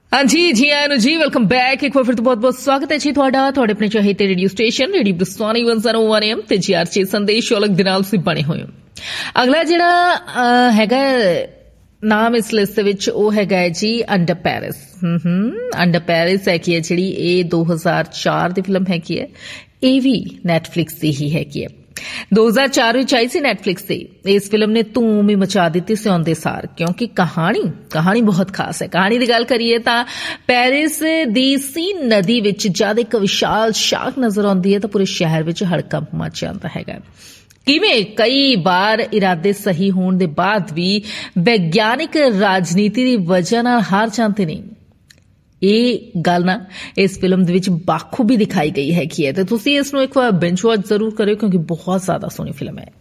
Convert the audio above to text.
हाँ जी आया जी welcome back एक बार फिर तो बहुत बहुत स्वागत है जी ਤੁਹਾਡਾ ਤੁਹਾਡੇ ਆਪਣੇ ਚਾਹੀਦੇ ਰੇਡੀਓ ਸਟੇਸ਼ਨ ਰੇਡੀਓ ਬਰਸਾਨੀ 101 AM ਤੇ GRC ਸੰਦੇਸ਼ ਔਲਖ ਦੇ ਨਾਲ ਤੁਸੀਂ ਬਣੇ ਹੋਏ ਹੋ। ਅਗਲਾ ਜਿਹੜਾ ਹੈਗਾ ਨਾਮ ਇਸ ਲਿਸਟ ਦੇ ਵਿੱਚ ਉਹ ਹੈਗਾ ਹੈ ਜੀ ਅੰਡਰ ਪੈਰਿਸ। ਅੰਡਰ ਪੈਰਿਸ ਹੈਗੀ ਹੈ ਜਿਹੜੀ ਇਹ 2004 ਦੀ ਫਿਲਮ ਹੈਗੀ ਹੈ। ਇਹ ਵੀ ਨੈਟਫਲਿਕਸ ਦੀ ਹੀ ਹੈਗੀ ਹੈ। 2004 ਵਿੱਚ ਆਈ ਸੀ ਨੈਟਫਲਿਕਸ ਤੇ। ਇਸ ਫਿਲਮ ਨੇ ਧੂਮ ਹੀ ਮਚਾ ਦਿੱਤੀ ਸੀ ਆਉਂਦੇ ਸਾਰ, ਕਿਉਂਕਿ ਕਹਾਣੀ ਬਹੁਤ ਖਾਸ ਹੈ। ਕਹਾਣੀ ਦੀ ਗੱਲ ਕਰੀਏ ਤਾਂ ਪੈਰਿਸ ਦੀ ਸੀਨ ਨਦੀ ਵਿੱਚ ਜਦ ਇੱਕ ਵਿਸ਼ਾਲ ਸ਼ਾਰਕ ਨਜ਼ਰ ਆਉਂਦੀ ਹੈ ਤਾਂ ਪੂਰੇ ਸ਼ਹਿਰ ਵਿੱਚ ਹੜਕੰਪ ਮਚ ਜਾਂਦਾ ਹੈਗਾ। ਕਿਵੇਂ ਕਈ ਵਾਰ ਇਰਾਦੇ ਸਹੀ ਹੋਣ ਦੇ ਬਾਅਦ ਵੀ ਵਿਗਿਆਨਿਕ ਰਾਜਨੀਤੀ ਦੀ ਵਜ੍ਹਾ ਨਾਲ ਹਾਰ ਜਾਂਦੇ ਨੇ। ਇਹ ਗੱਲ ਨਾ ਇਸ ਫਿਲਮ ਦੇ ਵਿੱਚ ਬਾਖੂਬੀ ਦਿਖਾਈ ਗਈ ਹੈਗੀ ਹੈ ਤੇ ਤੁਸੀਂ ਇਸ ਨੂੰ ਇੱਕ ਵਾਰ ਬਿੰਜ ਵਾਚ ਜ਼ਰੂਰ ਕਰਿਓ, ਕਿਉਂਕਿ ਬਹੁਤ ਜ਼ਿਆਦਾ ਸੋਹਣੀ ਫਿਲਮ ਹੈ।